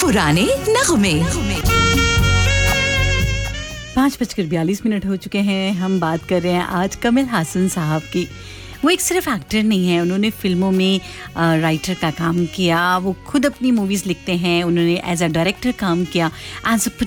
पुराने नगमे। 5:42 हो चुके हैं। हम बात कर रहे हैं आज कमल हासन साहब की। वो एक सिर्फ एक्टर नहीं है, उन्होंने फिल्मों में राइटर का काम किया, वो खुद अपनी मूवीज़ लिखते हैं, उन्होंने एज अ डायरेक्टर काम किया, एज अ